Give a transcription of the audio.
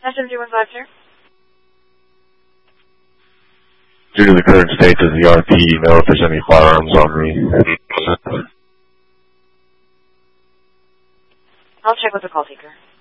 SMG-15, sir. Due to the current state, does the RP know if there's any firearms on me? I'll check with the call taker.